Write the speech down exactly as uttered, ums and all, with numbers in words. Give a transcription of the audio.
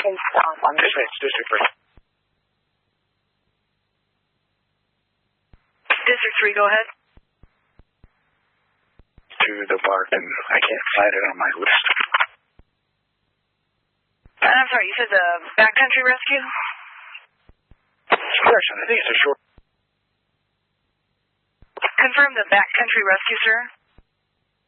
seven south on Dispatch, District three. District three, go ahead. To the park, and I can't find it on my list. And I'm sorry, you said the backcountry rescue? Correction, I think it's a short. Confirm the backcountry rescue, sir.